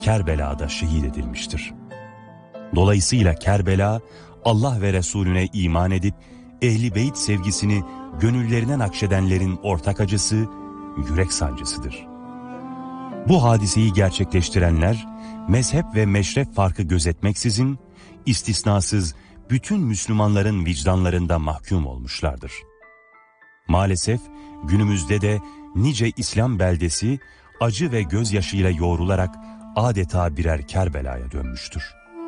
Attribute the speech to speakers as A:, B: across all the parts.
A: Kerbela'da şehit edilmiştir. Dolayısıyla Kerbela, Allah ve Resulüne iman edip Ehl-i Beyt sevgisini gönüllerine nakşedenlerin ortak acısı, yürek sancısıdır. Bu hadiseyi gerçekleştirenler, mezhep ve meşrep farkı gözetmeksizin, istisnasız bütün Müslümanların vicdanlarında mahkum olmuşlardır. Maalesef günümüzde de nice İslam beldesi acı ve gözyaşıyla yoğrularak adeta birer Kerbela'ya dönmüştür.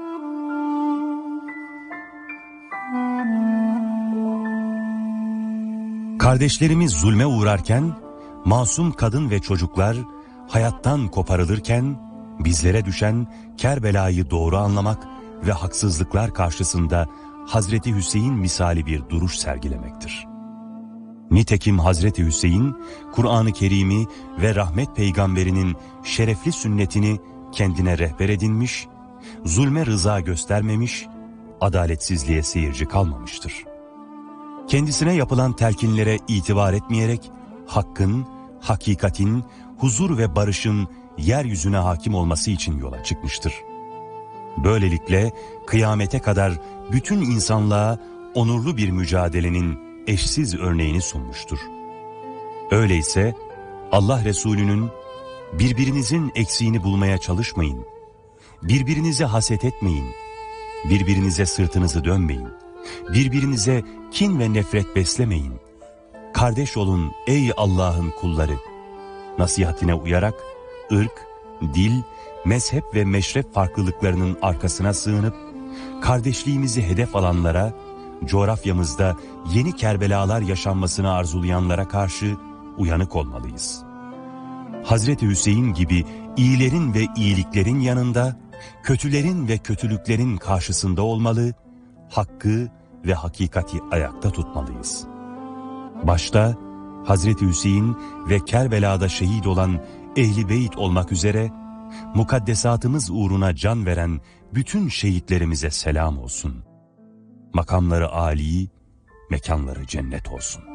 A: Kardeşlerimiz zulme uğrarken, masum kadın ve çocuklar hayattan koparılırken, bizlere düşen Kerbela'yı doğru anlamak ve haksızlıklar karşısında Hazreti Hüseyin misali bir duruş sergilemektir. Nitekim Hazreti Hüseyin, Kur'an-ı Kerim'i ve rahmet peygamberinin şerefli sünnetini kendine rehber edinmiş, zulme rıza göstermemiş, adaletsizliğe seyirci kalmamıştır. Kendisine yapılan telkinlere itibar etmeyerek, hakkın, hakikatin, huzur ve barışın yeryüzüne hakim olması için yola çıkmıştır. Böylelikle kıyamete kadar bütün insanlığa onurlu bir mücadelenin eşsiz örneğini sunmuştur. Öyleyse Allah Resulü'nün birbirinizin eksiğini bulmaya çalışmayın, birbirinize haset etmeyin, birbirinize sırtınızı dönmeyin, birbirinize kin ve nefret beslemeyin, kardeş olun ey Allah'ın kulları nasihatine uyarak ırk, dil, mezhep ve meşrep farklılıklarının arkasına sığınıp kardeşliğimizi hedef alanlara, coğrafyamızda yeni Kerbelalar yaşanmasını arzulayanlara karşı uyanık olmalıyız. Hazreti Hüseyin gibi iyilerin ve iyiliklerin yanında, kötülerin ve kötülüklerin karşısında olmalı, hakkı ve hakikati ayakta tutmalıyız. Başta Hazreti Hüseyin ve Kerbela'da şehit olan Ehl-i Beyt olmak üzere, mukaddesatımız uğruna can veren bütün şehitlerimize selam olsun. Makamları âli, mekanları cennet olsun.